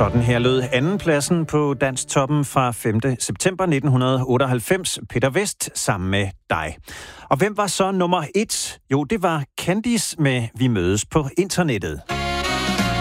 Sådan her lød andenpladsen på Dansktoppen fra 5. september 1998. Peter Vest sammen med dig. Og hvem var så nummer 1? Jo, det var Candice med Vi mødes på internettet.